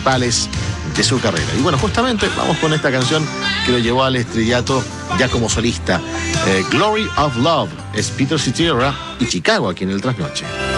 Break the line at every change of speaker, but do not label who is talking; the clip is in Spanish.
principales de su carrera. Y bueno, justamente vamos con esta canción que lo llevó al estrellato ya como solista. Glory of Love es Peter Cetera y Chicago aquí en el Trasnoche.